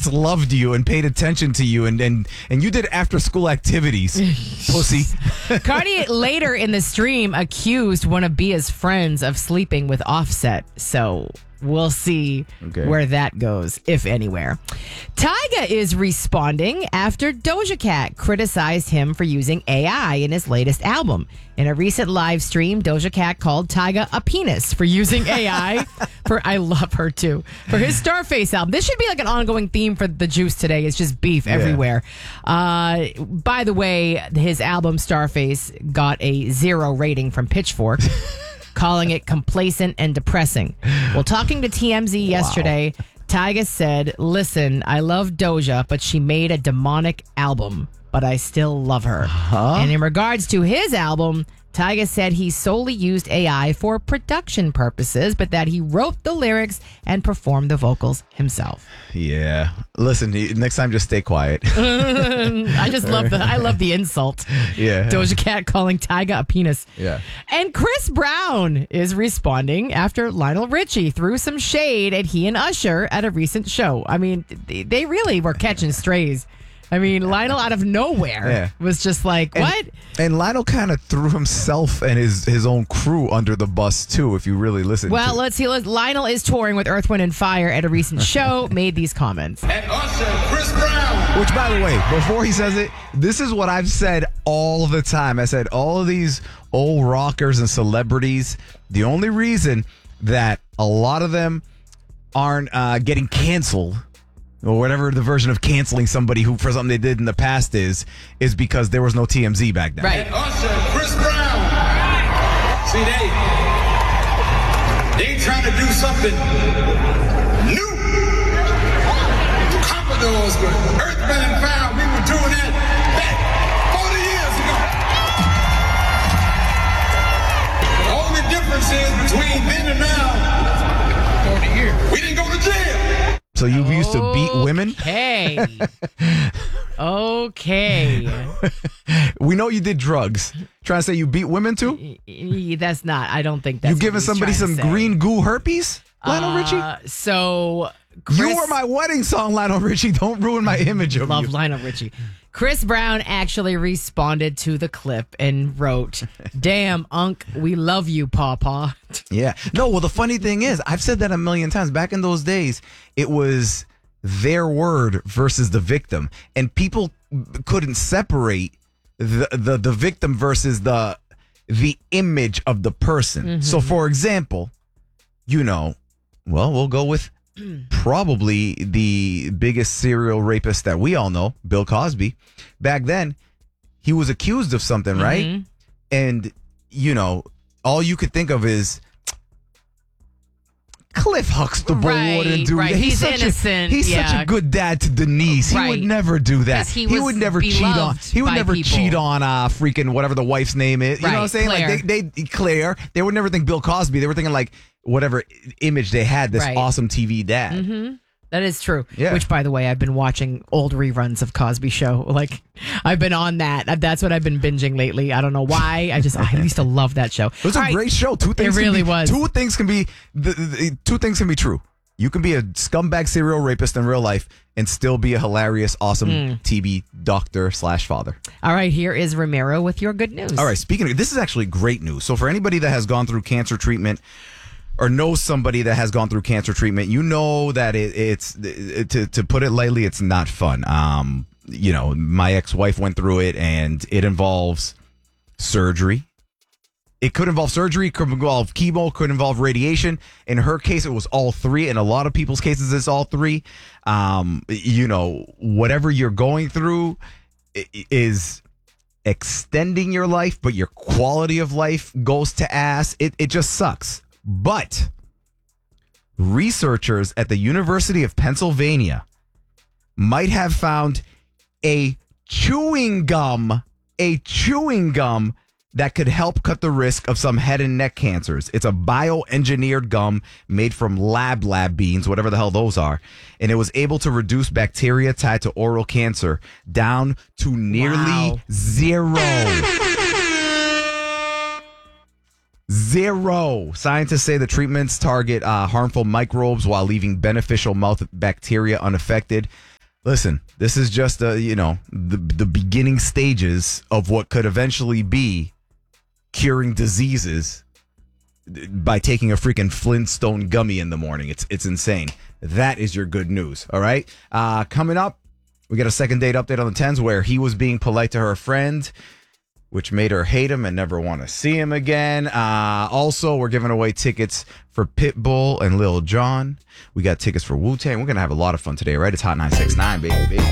loved you and paid attention to you and you did after school activities, pussy. Cardi later in the stream accused one of Bia's friends of sleeping with Offset. So we'll see where that goes, if anywhere. Tyga is responding after Doja Cat criticized him for using AI in his latest album. In a recent live stream, Doja Cat called Tyga a penis for using AI I love her too, for his Starface album. This should be like an ongoing theme for the Juice today. It's just beef everywhere. By the way, his album Starface got a 0 rating from Pitchfork. Calling it complacent and depressing. Well, talking to TMZ yesterday, Tyga said, listen, I love Doja, but she made a demonic album, but I still love her. And in regards to his album, Tyga said he solely used AI for production purposes, but that he wrote the lyrics and performed the vocals himself. Yeah. Listen, next time just stay quiet. I just love the insult. Yeah. Doja Cat calling Tyga a penis. Yeah. And Chris Brown is responding after Lionel Richie threw some shade at he and Usher at a recent show. I mean, they really were catching strays. I mean, Lionel out of nowhere was just like, what? And Lionel kind of threw himself and his own crew under the bus, too, if you really listen Well, to let's see. Lionel is touring with Earth, Wind, and Fire at a recent show, made these comments. And Usher, Chris Brown. Which, by the way, before he says it, this is what I've said all the time. I said all of these old rockers and celebrities, the only reason that a lot of them aren't getting canceled, or whatever the version of canceling somebody who for something they did in the past is because there was no TMZ back then. Right. And Usher, Chris Brown. See, they trying to do something new. Commodores, but Earth, Wind, and Fire, we were doing that back 40 years ago. The only difference is between then and now, 40 years, we didn't go to jail. So you used to beat women? Okay. We know you did drugs. Trying to say you beat women too? That's not. I don't think that's You giving somebody some green goo herpes, Lionel Richie? So you were my wedding song, Lionel Richie. Don't ruin my image of love you. Lionel Richie. Chris Brown actually responded to the clip and wrote, "Damn, Unc, we love you, Pawpaw." Yeah. No, well, the funny thing is, I've said that a million times. Back in those days, it was their word versus the victim. And people couldn't separate the victim versus the image of the person. Mm-hmm. So, for example, we'll go with probably the biggest serial rapist that we all know, Bill Cosby. Back then, he was accused of something, right? And, all you could think of is Cliff Huxtable wouldn't do that. He's innocent. He's such a good dad to Denise. He would never do that. He would never cheat on. He would never cheat on freaking whatever the wife's name is. You know what I'm saying? Claire. Like Claire. They would never think Bill Cosby. They were thinking like whatever image they had. This awesome TV dad. Mm-hmm. That is true. Yeah. Which, by the way, I've been watching old reruns of Cosby Show. Like, I've been on that. That's what I've been binging lately. I don't know why. I used to love that show. It was a great show. Two things. It really was. Two things can be true. You can be a scumbag serial rapist in real life and still be a hilarious, awesome TV doctor/father. All right, here is Romero with your good news. All right, speaking of, this is actually great news. So for anybody that has gone through cancer treatment or knows somebody that has gone through cancer treatment, you know that it's to put it lightly, it's not fun. My ex-wife went through it, and it involves surgery. It could involve surgery, could involve chemo, could involve radiation. In her case, it was all three. In a lot of people's cases, it's all three. Whatever you're going through is extending your life, but your quality of life goes to ass. It just sucks. But researchers at the University of Pennsylvania might have found a chewing gum that could help cut the risk of some head and neck cancers. It's a bioengineered gum made from lab beans, whatever the hell those are. And it was able to reduce bacteria tied to oral cancer down to nearly zero. Zero. Scientists say the treatments target harmful microbes while leaving beneficial mouth bacteria unaffected. Listen, this is just the beginning stages of what could eventually be curing diseases by taking a freaking Flintstone gummy in the morning. It's insane. That is your good news. All right. Coming up, we got a second date update on the 10s where he was being polite to her friend, which made her hate him and never want to see him again. Also, we're giving away tickets for Pitbull and Lil Jon. We got tickets for Wu-Tang. We're going to have a lot of fun today, right? It's Hot 969, baby.